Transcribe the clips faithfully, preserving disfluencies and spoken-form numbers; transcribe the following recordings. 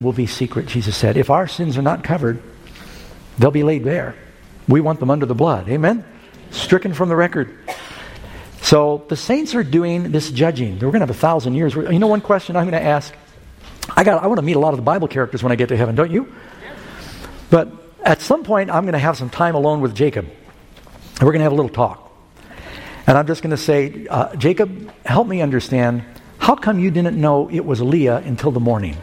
will be secret, Jesus said. If our sins are not covered, they'll be laid bare. We want them under the blood. Amen? Stricken from the record. So the saints are doing this judging. We're going to have a thousand years. You know one question I'm going to ask? I got. I want to meet a lot of the Bible characters when I get to heaven, don't you? But at some point, I'm going to have some time alone with Jacob. And we're going to have a little talk. And I'm just going to say, uh, Jacob, help me understand, how come you didn't know it was Leah until the morning?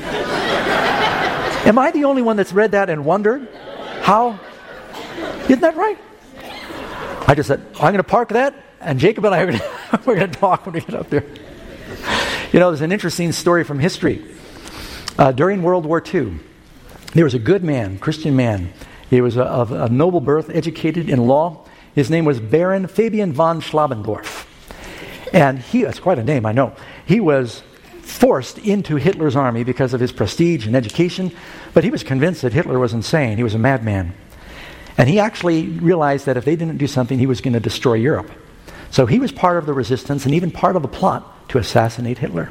Am I the only one that's read that and wondered? How? Isn't that right? I just said, I'm going to park that, and Jacob and I are going to, we're going to talk when we get up there. You know, there's an interesting story from history. Uh, during World War Two, there was a good man, Christian man. He was a, of a noble birth, educated in law. His name was Baron Fabian von Schlabendorf. And he, that's quite a name, I know. He was forced into Hitler's army because of his prestige and education, but he was convinced that Hitler was insane. He was a madman. And he actually realized that if they didn't do something, he was going to destroy Europe. So he was part of the resistance and even part of the plot to assassinate Hitler.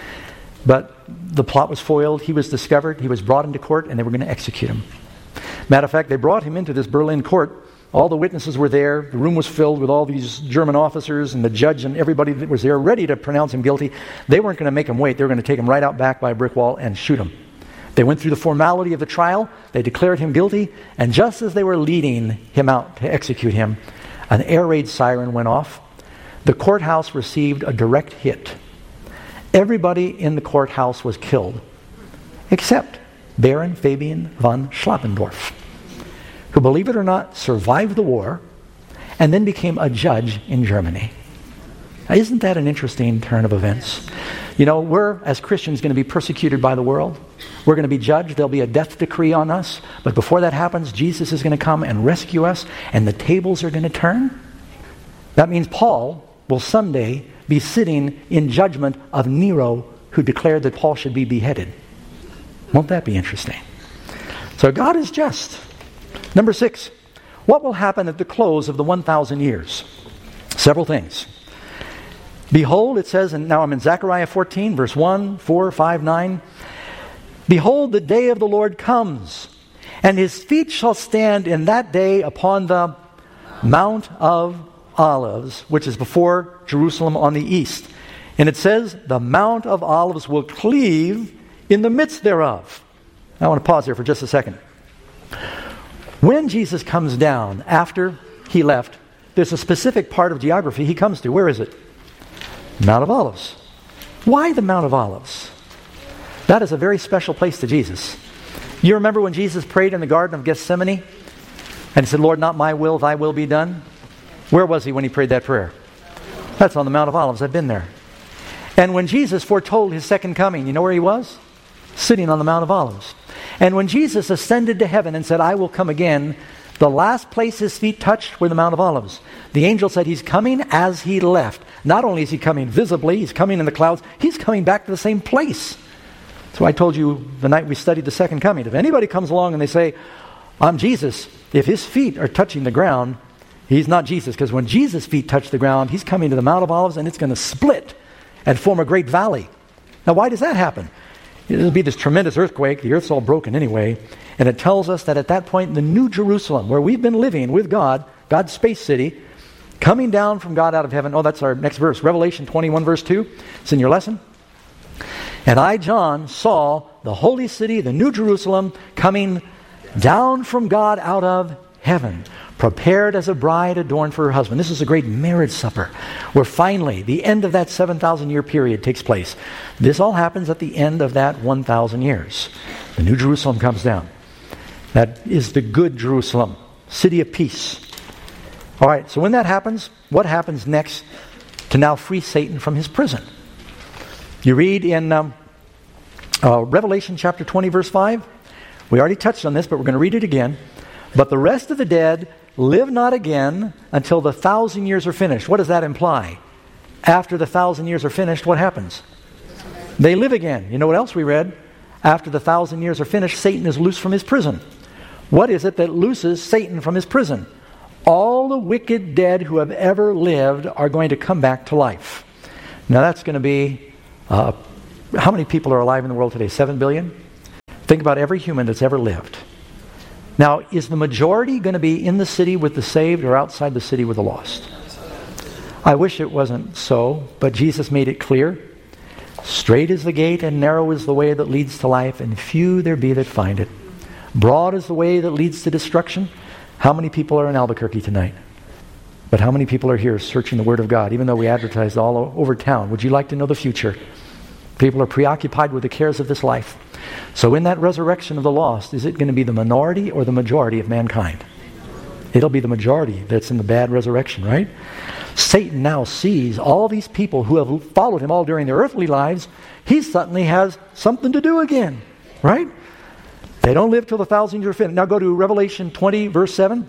But the plot was foiled. He was discovered. He was brought into court, and they were going to execute him. Matter of fact, they brought him into this Berlin court. All the witnesses were there. The room was filled with all these German officers and the judge and everybody that was there ready to pronounce him guilty. They weren't going to make him wait. They were going to take him right out back by a brick wall and shoot him. They went through the formality of the trial. They declared him guilty. And just as they were leading him out to execute him, an air raid siren went off. The courthouse received a direct hit. Everybody in the courthouse was killed, except Baron Fabian von Schlabendorf, who, believe it or not, survived the war and then became a judge in Germany. Now, isn't that an interesting turn of events? You know, we're, as Christians, going to be persecuted by the world. We're going to be judged. There'll be a death decree on us. But before that happens, Jesus is going to come and rescue us, and the tables are going to turn. That means Paul will someday be sitting in judgment of Nero, who declared that Paul should be beheaded. Won't that be interesting? So God is just. Number six, what will happen at the close of the one thousand years? Several things. Behold, it says, and now I'm in Zechariah fourteen, verse one, four, five, nine. Behold, the day of the Lord comes, and his feet shall stand in that day upon the Mount of Olives, which is before Jerusalem on the east. And it says, the Mount of Olives will cleave in the midst thereof. I want to pause here for just a second. When Jesus comes down, after he left, there's a specific part of geography he comes to. Where is it? Mount of Olives. Why the Mount of Olives? That is a very special place to Jesus. You remember when Jesus prayed in the Garden of Gethsemane? And he said, Lord, not my will, thy will be done. Where was he when he prayed that prayer? That's on the Mount of Olives. I've been there. And when Jesus foretold his second coming, you know where he was? Sitting on the Mount of Olives. And when Jesus ascended to heaven and said, I will come again, the last place his feet touched were the Mount of Olives. The angel said he's coming as he left. Not only is he coming visibly, he's coming in the clouds, he's coming back to the same place. So I told you the night we studied the second coming, if anybody comes along and they say, I'm Jesus, if his feet are touching the ground, he's not Jesus, because when Jesus' feet touch the ground, he's coming to the Mount of Olives and it's going to split and form a great valley. Now, why does that happen? It'll be this tremendous earthquake. The earth's all broken anyway. And it tells us that at that point, the New Jerusalem, where we've been living with God, God's space city, coming down from God out of heaven. Oh, that's our next verse. Revelation twenty-one, verse two. It's in your lesson. And I, John, saw the holy city, the New Jerusalem, coming down from God out of heaven, prepared as a bride adorned for her husband. This is a great marriage supper, where finally the end of that seven thousand year period takes place. This all happens at the end of that one thousand years. The New Jerusalem comes down. That is the good Jerusalem, city of peace. All right, so when that happens, what happens next to now free Satan from his prison? You read in um, uh, Revelation chapter twenty, verse five. We already touched on this, but we're going to read it again. But the rest of the dead live not again until the thousand years are finished. What does that imply? After the thousand years are finished, what happens? They live again. You know what else we read? After the thousand years are finished, Satan is loosed from his prison. What is it that looses Satan from his prison? All the wicked dead who have ever lived are going to come back to life. Now that's going to be, uh, how many people are alive in the world today? Seven billion? Think about every human that's ever lived. Now, is the majority going to be in the city with the saved or outside the city with the lost? I wish it wasn't so, but Jesus made it clear. Straight is the gate and narrow is the way that leads to life, and few there be that find it. Broad is the way that leads to destruction. How many people are in Albuquerque tonight? But how many people are here searching the Word of God, even though we advertised all over town? Would you like to know the future? People are preoccupied with the cares of this life. So in that resurrection of the lost, is it going to be the minority or the majority of mankind? It'll be the majority that's in the bad resurrection, right? Satan now sees all these people who have followed him all during their earthly lives. He suddenly has something to do again, right? They don't live till the thousand years are finished. Now go to Revelation twenty, verse seven.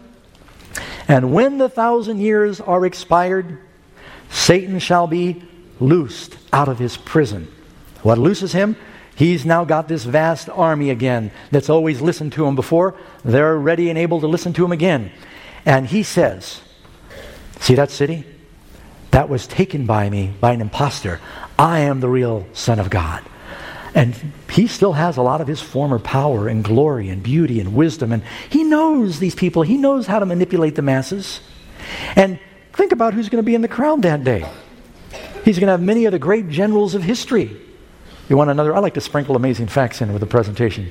And when the thousand years are expired, Satan shall be loosed out of his prison. What looses him? He's now got this vast army again that's always listened to him before. They're ready and able to listen to him again. And he says, see that city? That was taken by me, by an imposter. I am the real Son of God. And he still has a lot of his former power and glory and beauty and wisdom. And he knows these people. He knows how to manipulate the masses. And think about who's going to be in the crowd that day. He's going to have many of the great generals of history. You want another? I like to sprinkle amazing facts in with the presentation.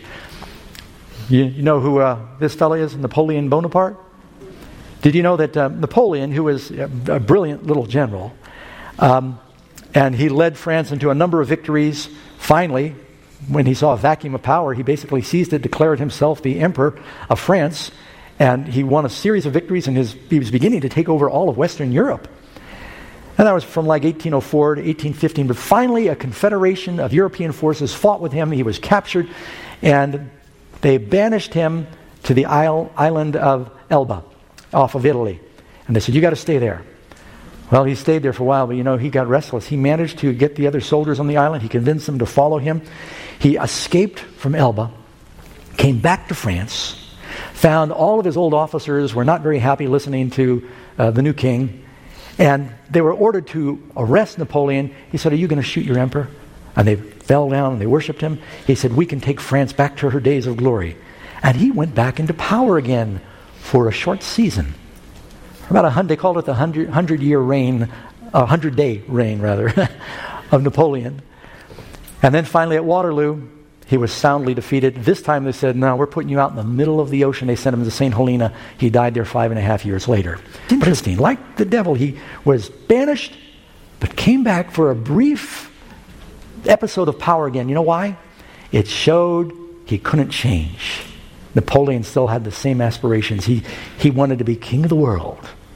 You, you know who uh, this fellow is? Napoleon Bonaparte? Did you know that uh, Napoleon, who was a, a brilliant little general, um, and he led France into a number of victories. Finally, when he saw a vacuum of power, he basically seized it, declared himself the emperor of France, and he won a series of victories, and his, he was beginning to take over all of Western Europe. And that was from like eighteen oh four to eighteen fifteen. But finally, a confederation of European forces fought with him. He was captured, and they banished him to the isle, island of Elba, off of Italy. And they said, you got to stay there. Well, he stayed there for a while, but you know, he got restless. He managed to get the other soldiers on the island. He convinced them to follow him. He escaped from Elba, came back to France, found all of his old officers were not very happy listening to uh, the new king, and they were ordered to arrest Napoleon. He said, are you going to shoot your emperor? And they fell down and they worshipped him. He said, we can take France back to her days of glory. And he went back into power again for a short season. About a hundred, they called it the hundred, hundred year reign, a hundred day reign rather, of Napoleon. And then finally at Waterloo, he was soundly defeated. This time they said, no, we're putting you out in the middle of the ocean. They sent him to Saint Helena. He died there five and a half years later. Interesting. Like the devil, he was banished, but came back for a brief episode of power again. You know why? It showed he couldn't change. Napoleon still had the same aspirations. He, he wanted to be king of the world.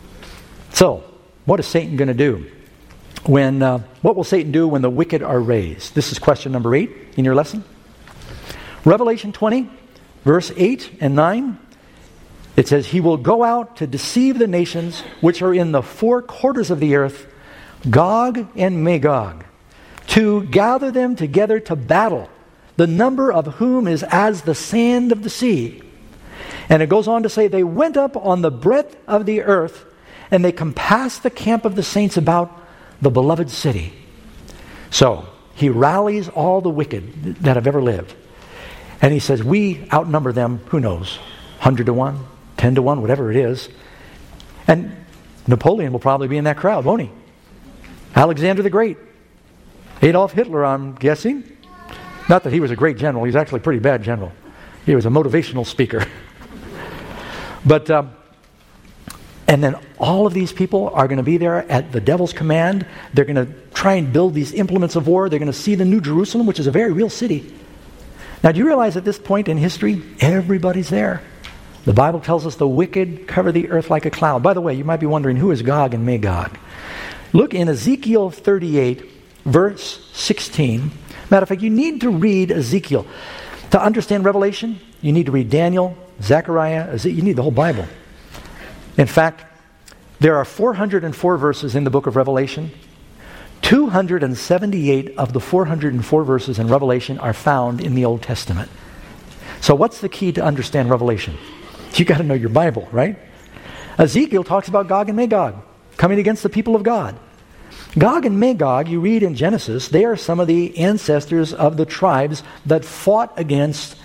So, what is Satan going to do? When uh, what will Satan do when the wicked are raised? This is question number eight in your lesson. Revelation twenty, verse eight and nine. It says, he will go out to deceive the nations which are in the four quarters of the earth, Gog and Magog, to gather them together to battle, the number of whom is as the sand of the sea. And it goes on to say, they went up on the breadth of the earth, and they compassed the camp of the saints about the beloved city. So, he rallies all the wicked that have ever lived. And he says, we outnumber them, who knows, one hundred to one, ten to one, whatever it is. And Napoleon will probably be in that crowd, won't he? Alexander the Great. Adolf Hitler, I'm guessing. Not that he was a great general. He's actually a pretty bad general. He was a motivational speaker. But, um, and then all of these people are going to be there at the devil's command. They're going to try and build these implements of war. They're going to see the New Jerusalem, which is a very real city. Now, do you realize at this point in history, everybody's there? The Bible tells us the wicked cover the earth like a cloud. By the way, you might be wondering, who is Gog and Magog? Look in Ezekiel thirty-eight, verse sixteen. Matter of fact, you need to read Ezekiel. To understand Revelation, you need to read Daniel, Zechariah, Ezekiel. You need the whole Bible. In fact, there are four hundred four verses in the book of Revelation. two hundred seventy-eight of the four hundred four verses in Revelation are found in the Old Testament. So what's the key to understand Revelation? You got to know your Bible, right? Ezekiel talks about Gog and Magog coming against the people of God. Gog and Magog, you read in Genesis, they are some of the ancestors of the tribes that fought against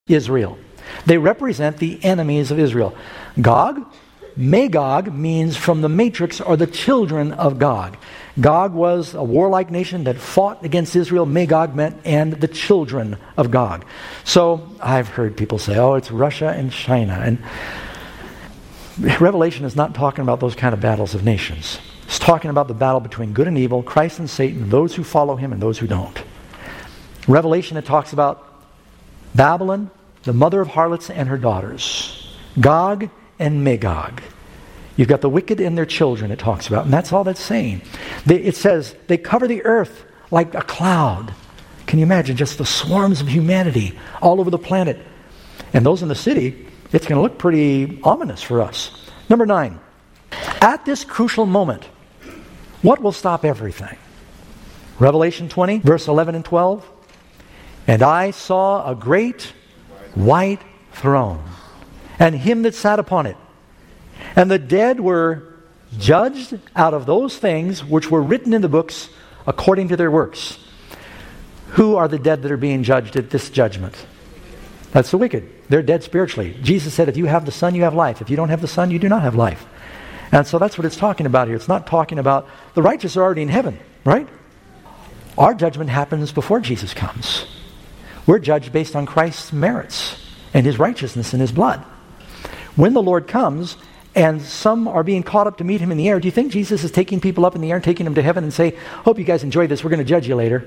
Israel. They represent the enemies of Israel. Gog, Magog means from the matrix or the children of Gog. Gog was a warlike nation that fought against Israel. Magog meant and the children of Gog. So I've heard people say, oh, it's Russia and China. And Revelation is not talking about those kind of battles of nations. It's talking about the battle between good and evil, Christ and Satan, those who follow him and those who don't. Revelation, it talks about Babylon, the mother of harlots and her daughters. Gog and Magog. You've got the wicked and their children, it talks about. And that's all that's saying. They, it says, they cover the earth like a cloud. Can you imagine just the swarms of humanity all over the planet? And those in the city, it's going to look pretty ominous for us. Number nine. At this crucial moment, what will stop everything? Revelation twenty, verse eleven and twelve. And I saw a great white throne, and him that sat upon it. And the dead were judged out of those things which were written in the books according to their works. Who are the dead that are being judged at this judgment? That's the wicked. They're dead spiritually. Jesus said, if you have the Son, you have life. If you don't have the Son, you do not have life. And so that's what it's talking about here. It's not talking about the righteous are already in heaven, right? Our judgment happens before Jesus comes. We're judged based on Christ's merits and his righteousness and his blood. When the Lord comes and some are being caught up to meet him in the air, do you think Jesus is taking people up in the air and taking them to heaven and say, hope you guys enjoy this, we're going to judge you later?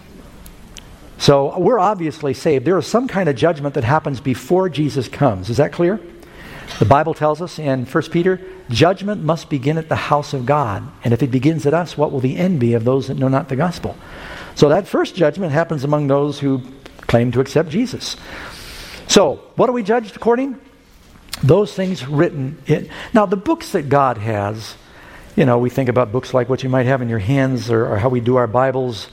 So we're obviously saved. There is some kind of judgment that happens before Jesus comes. Is that clear? The Bible tells us in First Peter, judgment must begin at the house of God. And if it begins at us, what will the end be of those that know not the gospel? So that first judgment happens among those who claim to accept Jesus. So, what are we judged according? Those things written in. Now, the books that God has, you know, we think about books like what you might have in your hands or, or how we do our Bibles.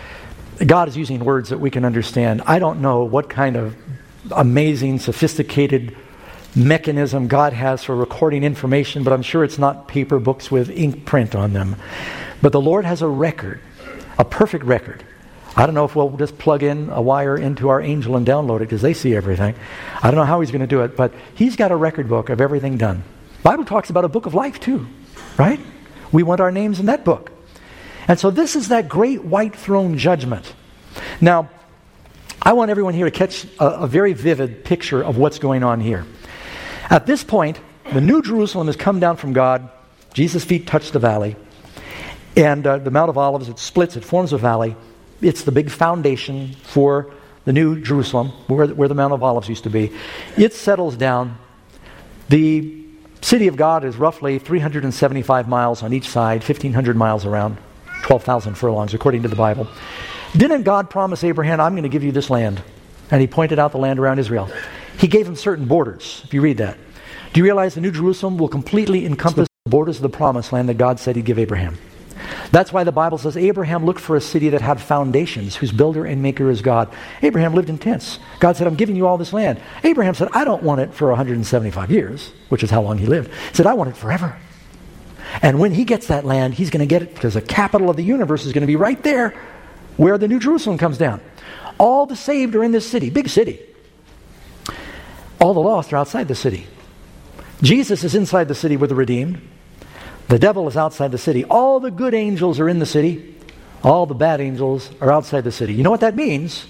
God is using words that we can understand. I don't know what kind of amazing, sophisticated mechanism God has for recording information, but I'm sure it's not paper books with ink print on them. But the Lord has a record, a perfect record. I don't know if we'll just plug in a wire into our angel and download it because they see everything. I don't know how he's going to do it, but he's got a record book of everything done. The Bible talks about a book of life too, right? We want our names in that book. And so this is that great white throne judgment. Now, I want everyone here to catch a, a very vivid picture of what's going on here. At this point, the New Jerusalem has come down from God. Jesus' feet touch the valley. And uh, the Mount of Olives, it splits, it forms a valley. It's the big foundation for the New Jerusalem, where, where the Mount of Olives used to be. It settles down. The city of God is roughly three hundred seventy-five miles on each side, fifteen hundred miles around, twelve thousand furlongs according to the Bible. Didn't God promise Abraham, I'm going to give you this land? And he pointed out the land around Israel. He gave him certain borders, if you read that. Do you realize the New Jerusalem will completely encompass the borders of the promised land that God said he'd give Abraham? That's why the Bible says Abraham looked for a city that had foundations, whose builder and maker is God. Abraham lived in tents. God said, I'm giving you all this land. Abraham said, I don't want it for one hundred seventy-five years, which is how long he lived. He said, I want it forever. And when he gets that land, he's going to get it because the capital of the universe is going to be right there where the New Jerusalem comes down. All the saved are in this city, big city. All the lost are outside the city. Jesus is inside the city with the redeemed. The devil is outside the city. All the good angels are in the city. All the bad angels are outside the city. You know what that means?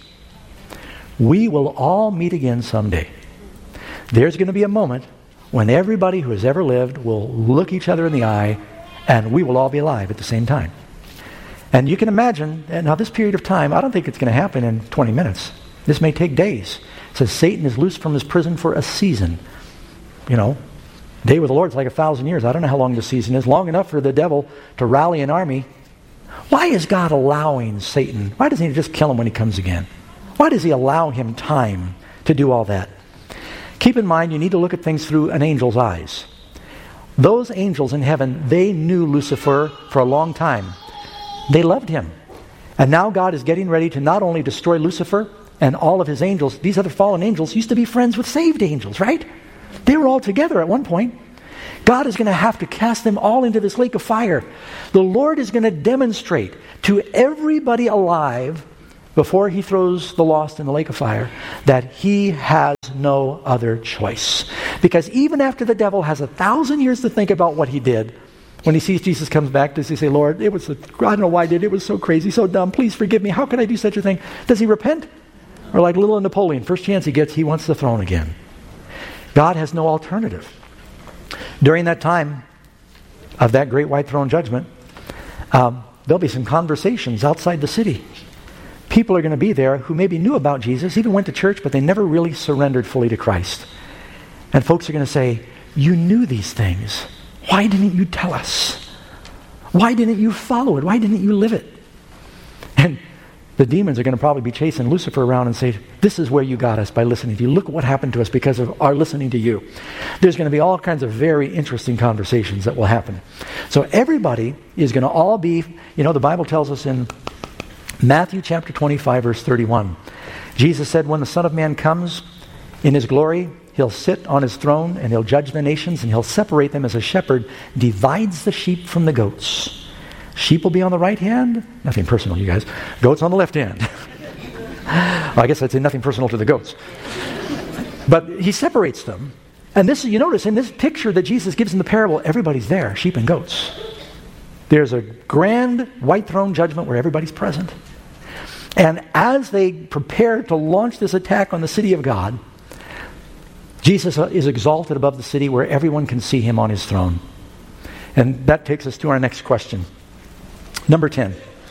We will all meet again someday. There's going to be a moment when everybody who has ever lived will look each other in the eye and we will all be alive at the same time. And you can imagine, now this period of time, I don't think it's going to happen in twenty minutes. This may take days. It says Satan is loosed from his prison for a season. You know, day with the Lord is like a thousand years. I don't know how long the season is. Long enough for the devil to rally an army. Why is God allowing Satan? Why doesn't he just kill him when he comes again? Why does he allow him time to do all that? Keep in mind, you need to look at things through an angel's eyes. Those angels in heaven, they knew Lucifer for a long time. They loved him. And now God is getting ready to not only destroy Lucifer and all of his angels. These other fallen angels used to be friends with saved angels, right? They were all together at one point. God is going to have to cast them all into this lake of fire. The Lord is going to demonstrate to everybody alive before he throws the lost in the lake of fire that he has no other choice. Because even after the devil has a thousand years to think about what he did, when he sees Jesus comes back, does he say, Lord, it was, a, I don't know why I did it. It was so crazy, so dumb. Please forgive me. How could I do such a thing? Does he repent? Or like little Napoleon, first chance he gets, he wants the throne again. God has no alternative. During that time of that great white throne judgment, um, there'll be some conversations outside the city. People are going to be there who maybe knew about Jesus, even went to church, but they never really surrendered fully to Christ. And folks are going to say, you knew these things. Why didn't you tell us? Why didn't you follow it? Why didn't you live it? And the demons are going to probably be chasing Lucifer around and say, this is where you got us by listening to you. Look what happened to us because of our listening to you. There's going to be all kinds of very interesting conversations that will happen. So everybody is going to all be, you know, the Bible tells us in Matthew chapter twenty-five, verse thirty-one, Jesus said, when the Son of Man comes in his glory, he'll sit on his throne and he'll judge the nations and he'll separate them as a shepherd divides the sheep from the goats. Sheep will be on the right hand. Nothing personal, you guys. Goats on the left hand. Well, I guess I'd say nothing personal to the goats. But he separates them. And this, you notice in this picture that Jesus gives in the parable, everybody's there, sheep and goats. There's a grand white throne judgment where everybody's present. And as they prepare to launch this attack on the city of God, Jesus is exalted above the city where everyone can see him on his throne. And that takes us to our next question. Number ten.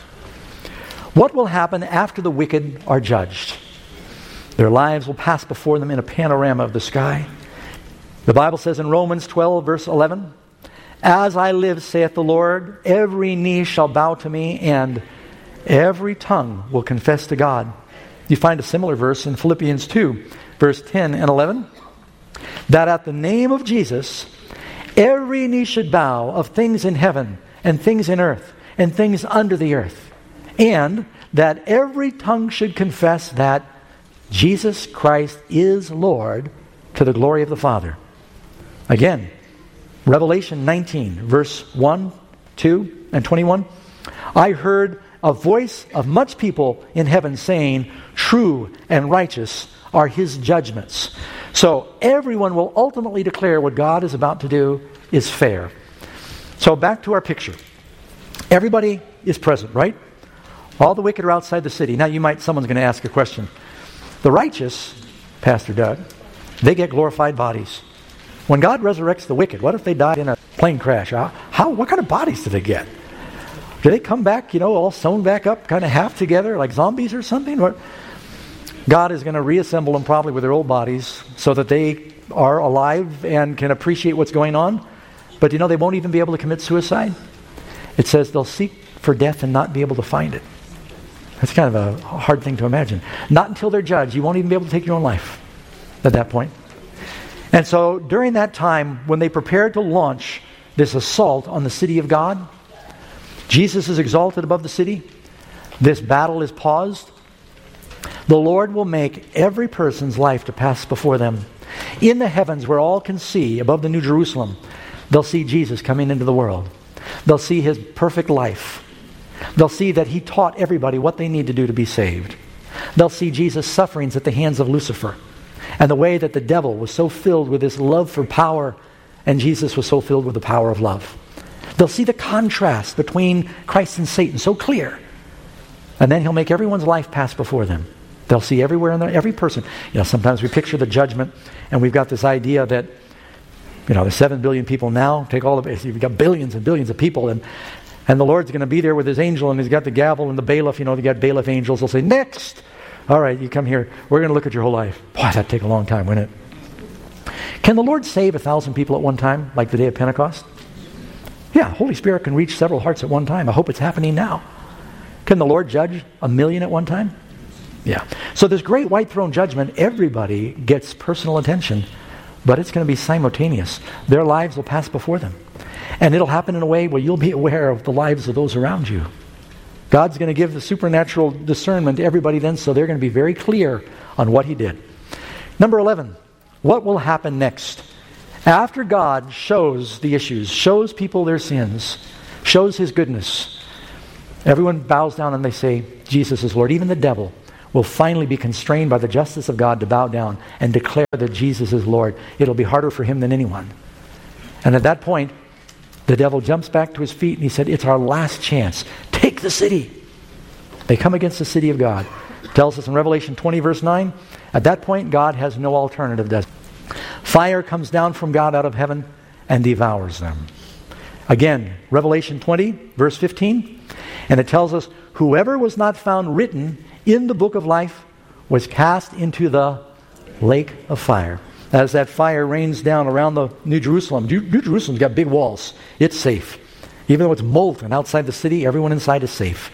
What will happen after the wicked are judged? Their lives will pass before them in a panorama of the sky. The Bible says in Romans twelve, verse eleven, as I live, saith the Lord, every knee shall bow to me, and every tongue will confess to God. You find a similar verse in Philippians two, verse ten and eleven. That at the name of Jesus, every knee should bow of things in heaven and things in earth and things under the earth, and that every tongue should confess that Jesus Christ is Lord to the glory of the Father. Again, Revelation nineteen, verse one, two, and twenty-one. I heard a voice of much people in heaven saying, true and righteous are his judgments. So everyone will ultimately declare what God is about to do is fair. So back to our picture. Everybody is present, right? All the wicked are outside the city. Now you might, someone's going to ask a question. The righteous, Pastor Doug, they get glorified bodies. When God resurrects the wicked, what if they died in a plane crash? How, how what kind of bodies do they get? Do they come back, you know, all sewn back up, kind of half together, like zombies or something? Or God is going to reassemble them probably with their old bodies so that they are alive and can appreciate what's going on. But you know, they won't even be able to commit suicide. It says they'll seek for death and not be able to find it. That's kind of a hard thing to imagine. Not until they're judged. You won't even be able to take your own life at that point. And so during that time, when they prepare to launch this assault on the city of God, Jesus is exalted above the city. This battle is paused. The Lord will make every person's life to pass before them. In the heavens where all can see, above the New Jerusalem, they'll see Jesus coming into the world. They'll see his perfect life. They'll see that he taught everybody what they need to do to be saved. They'll see Jesus' sufferings at the hands of Lucifer, and the way that the devil was so filled with his love for power, and Jesus was so filled with the power of love. They'll see the contrast between Christ and Satan so clear. And then he'll make everyone's life pass before them. They'll see everywhere in the, every person. You know, sometimes we picture the judgment, and we've got this idea that, you know, there's seven billion people now. Take all of it. You've got billions and billions of people, and and the Lord's going to be there with his angel, and he's got the gavel and the bailiff. You know, they got bailiff angels. They'll say, next. All right, you come here. We're going to look at your whole life. Boy, that'd take a long time, wouldn't it? Can the Lord save a thousand people at one time, like the day of Pentecost? Yeah, Holy Spirit can reach several hearts at one time. I hope it's happening now. Can the Lord judge a million at one time? Yeah. So this great white throne judgment, everybody gets personal attention, but it's going to be simultaneous. Their lives will pass before them. And it'll happen in a way where you'll be aware of the lives of those around you. God's going to give the supernatural discernment to everybody then, so they're going to be very clear on what he did. Number eleven, what will happen next? After God shows the issues, shows people their sins, shows his goodness, everyone bows down and they say, Jesus is Lord. Even the devil will finally be constrained by the justice of God to bow down and declare that Jesus is Lord. It'll be harder for him than anyone. And at that point, the devil jumps back to his feet and he said, it's our last chance. Take the city. They come against the city of God. It tells us in Revelation twenty verse nine, at that point God has no alternative, does he? Fire comes down from God out of heaven and devours them. Again, Revelation twenty verse fifteen, and it tells us, whoever was not found written in the book of life was cast into the lake of fire. As that fire rains down around the New Jerusalem. New Jerusalem's got big walls. It's safe. Even though it's molten outside the city, everyone inside is safe.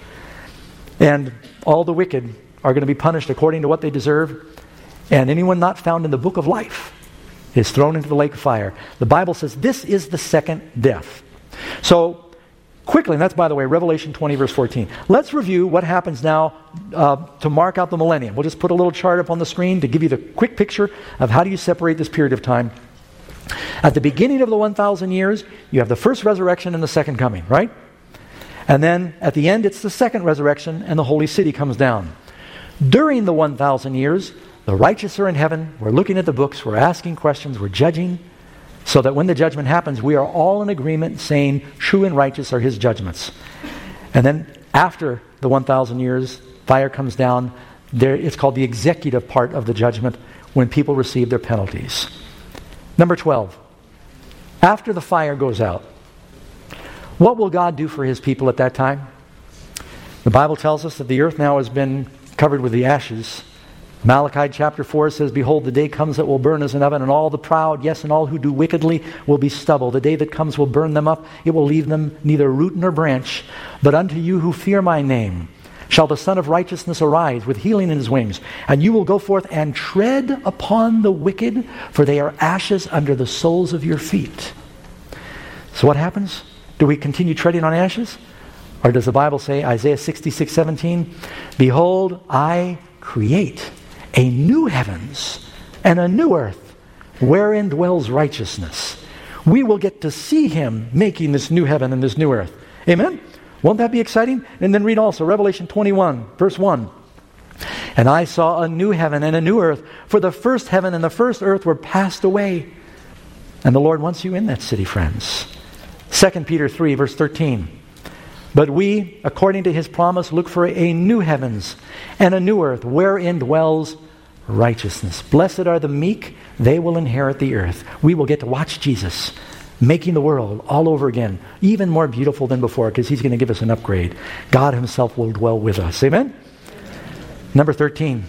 And all the wicked are going to be punished according to what they deserve. And anyone not found in the book of life is thrown into the lake of fire. The Bible says this is the second death. So, quickly, and that's, by the way, Revelation twenty verse fourteen. Let's review what happens now uh, to mark out the millennium. We'll just put a little chart up on the screen to give you the quick picture of how do you separate this period of time. At the beginning of the one thousand years, you have the first resurrection and the second coming, right? And then at the end, it's the second resurrection and the holy city comes down. During the one thousand years, the righteous are in heaven. We're looking at the books. We're asking questions. We're judging. So that when the judgment happens, we are all in agreement saying true and righteous are his judgments. And then after the one thousand years, fire comes down. There, it's called the executive part of the judgment when people receive their penalties. Number twelve. After the fire goes out, what will God do for his people at that time? The Bible tells us that the earth now has been covered with the ashes. Malachi chapter four says, behold, the day comes that will burn as an oven, and all the proud, yes, and all who do wickedly will be stubble. The day that comes will burn them up. It will leave them neither root nor branch. But unto you who fear my name shall the Son of Righteousness arise with healing in his wings. And you will go forth and tread upon the wicked, for they are ashes under the soles of your feet. So what happens? Do we continue treading on ashes? Or does the Bible say, Isaiah sixty-six seventeen, behold, I create a new heavens and a new earth wherein dwells righteousness. We will get to see him making this new heaven and this new earth. Amen? Won't that be exciting? And then read also Revelation twenty-one, verse one. And I saw a new heaven and a new earth, for the first heaven and the first earth were passed away. And the Lord wants you in that city, friends. Second Peter three, verse thirteen. But we, according to his promise, look for a new heavens and a new earth wherein dwells righteousness. Blessed are the meek, they will inherit the earth. We will get to watch Jesus making the world all over again, even more beautiful than before, because he's going to give us an upgrade. God himself will dwell with us. Amen? Number thirteen.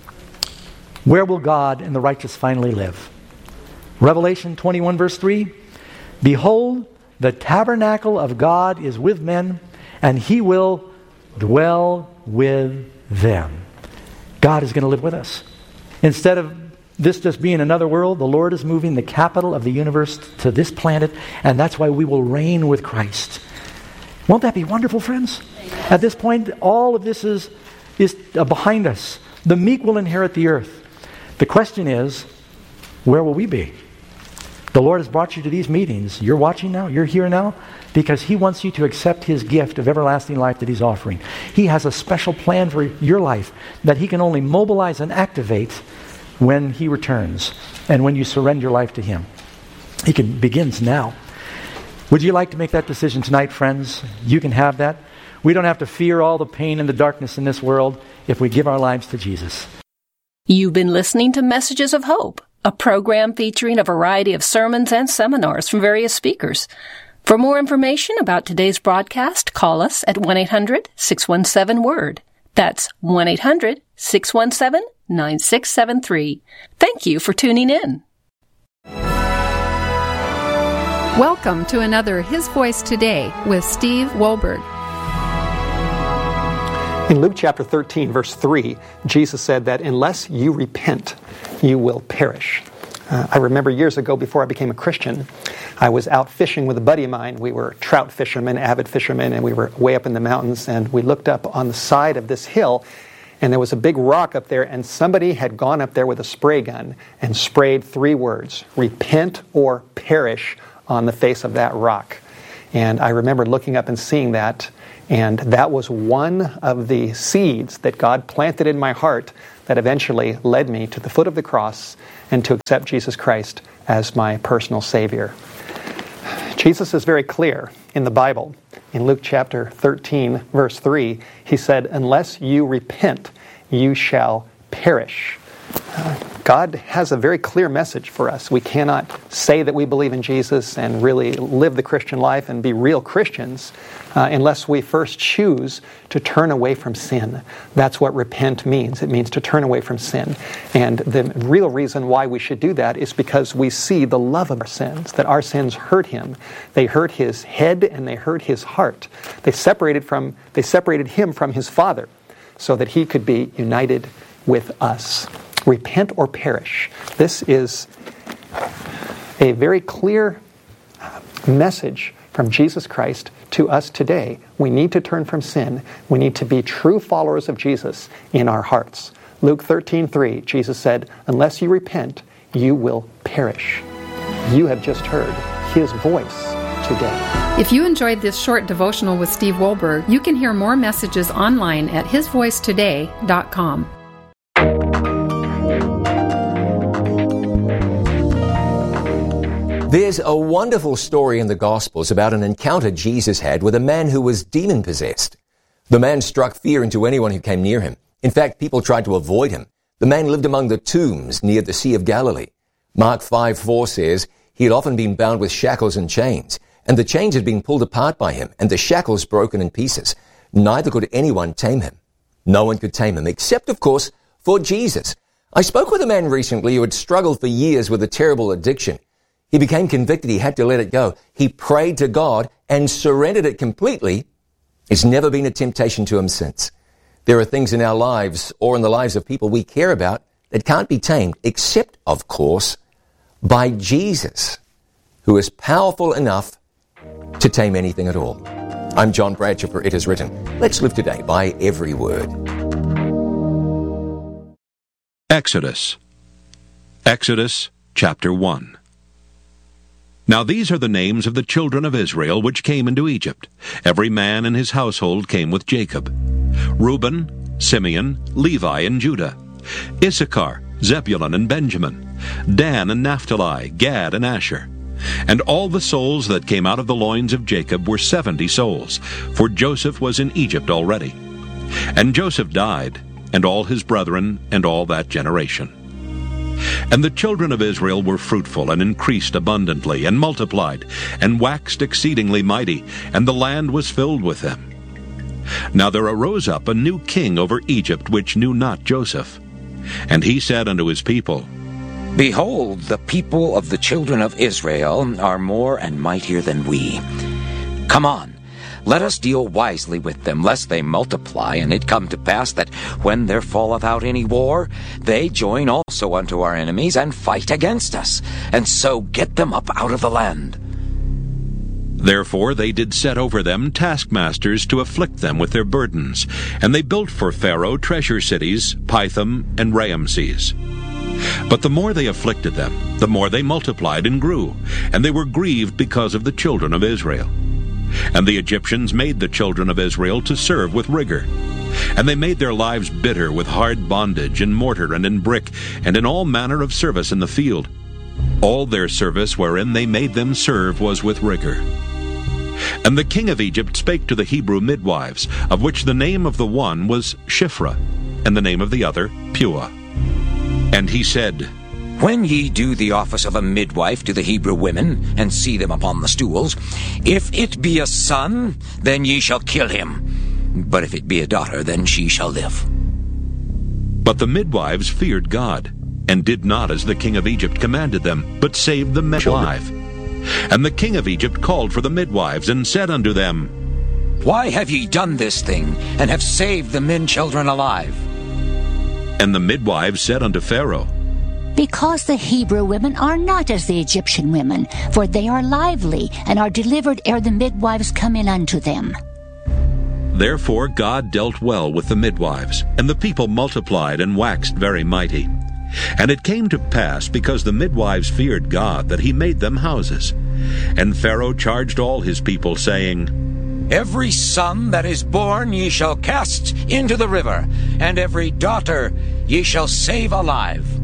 Where will God and the righteous finally live? Revelation twenty-one, verse three. Behold, the tabernacle of God is with men, and he will dwell with them. God is going to live with us. Instead of this just being another world, the Lord is moving the capital of the universe to this planet, and that's why we will reign with Christ. Won't that be wonderful, friends? At this point, all of this is, is behind us. The meek will inherit the earth. The question is, where will we be? The Lord has brought you to these meetings. You're watching now. You're here now because he wants you to accept his gift of everlasting life that he's offering. He has a special plan for your life that he can only mobilize and activate when he returns and when you surrender your life to him. He can begins now. Would you like to make that decision tonight, friends? You can have that. We don't have to fear all the pain and the darkness in this world if we give our lives to Jesus. You've been listening to Messages of Hope, a program featuring a variety of sermons and seminars from various speakers. For more information about today's broadcast, call us at one eight hundred six one seven word. That's one eight hundred six one seven nine six seven three. Thank you for tuning in. Welcome to another His Voice Today with Steve Wohlberg. In Luke chapter thirteen, verse three, Jesus said that unless you repent, you will perish. Uh, I remember years ago, before I became a Christian, I was out fishing with a buddy of mine. We were trout fishermen, avid fishermen, and we were way up in the mountains, and we looked up on the side of this hill, and there was a big rock up there, and somebody had gone up there with a spray gun and sprayed three words, repent or perish, on the face of that rock. And I remember looking up and seeing that, and that was one of the seeds that God planted in my heart that eventually led me to the foot of the cross and to accept Jesus Christ as my personal Savior. Jesus is very clear in the Bible. In Luke chapter thirteen, verse three, he said, "Unless you repent, you shall perish." Uh, God has a very clear message for us. We cannot say that we believe in Jesus and really live the Christian life and be real Christians uh, unless we first choose to turn away from sin. That's what repent means. It means to turn away from sin. And the real reason why we should do that is because we see the love of our sins, that our sins hurt him. They hurt his head and they hurt his heart. They separated from they separated him from his Father so that he could be united with us. Repent or perish. This is a very clear message from Jesus Christ to us today. We need to turn from sin. We need to be true followers of Jesus in our hearts. Luke thirteen three, Jesus said, "Unless you repent, you will perish." You have just heard his voice today. If you enjoyed this short devotional with Steve Wohlberg, you can hear more messages online at his voice today dot com. There's a wonderful story in the Gospels about an encounter Jesus had with a man who was demon-possessed. The man struck fear into anyone who came near him. In fact, people tried to avoid him. The man lived among the tombs near the Sea of Galilee. Mark five four says he had often been bound with shackles and chains, and the chains had been pulled apart by him, and the shackles broken in pieces. Neither could anyone tame him. No one could tame him, except, of course, for Jesus. I spoke with a man recently who had struggled for years with a terrible addiction. He became convicted. He had to let it go. He prayed to God and surrendered it completely. It's never been a temptation to him since. There are things in our lives or in the lives of people we care about that can't be tamed, except, of course, by Jesus, who is powerful enough to tame anything at all. I'm John Bradshaw for It Is Written. Let's live today by every word. Exodus. Exodus chapter one. Now these are the names of the children of Israel which came into Egypt. Every man in his household came with Jacob. Reuben, Simeon, Levi, and Judah. Issachar, Zebulun, and Benjamin. Dan and Naphtali, Gad and Asher. And all the souls that came out of the loins of Jacob were seventy souls, for Joseph was in Egypt already. And Joseph died, and all his brethren, and all that generation. And the children of Israel were fruitful, and increased abundantly, and multiplied, and waxed exceedingly mighty, and the land was filled with them. Now there arose up a new king over Egypt, which knew not Joseph. And he said unto his people, Behold, the people of the children of Israel are more and mightier than we. Come on, let us deal wisely with them, lest they multiply, and it come to pass that when there falleth out any war, they join also unto our enemies, and fight against us, and so get them up out of the land. Therefore they did set over them taskmasters to afflict them with their burdens, and they built for Pharaoh treasure cities, Pithom and Raamses. But the more they afflicted them, the more they multiplied and grew, and they were grieved because of the children of Israel. And the Egyptians made the children of Israel to serve with rigor. And they made their lives bitter with hard bondage, in mortar and in brick, and in all manner of service in the field. All their service wherein they made them serve was with rigor. And the king of Egypt spake to the Hebrew midwives, of which the name of the one was Shiphrah, and the name of the other Puah. And he said, When ye do the office of a midwife to the Hebrew women, and see them upon the stools, if it be a son, then ye shall kill him. But if it be a daughter, then she shall live. But the midwives feared God, and did not as the king of Egypt commanded them, but saved the men alive. And the king of Egypt called for the midwives, and said unto them, Why have ye done this thing, and have saved the men children alive? And the midwives said unto Pharaoh, Because the Hebrew women are not as the Egyptian women, for they are lively, and are delivered ere the midwives come in unto them. Therefore God dealt well with the midwives, and the people multiplied and waxed very mighty. And it came to pass, because the midwives feared God, that he made them houses. And Pharaoh charged all his people, saying, Every son that is born ye shall cast into the river, and every daughter ye shall save alive.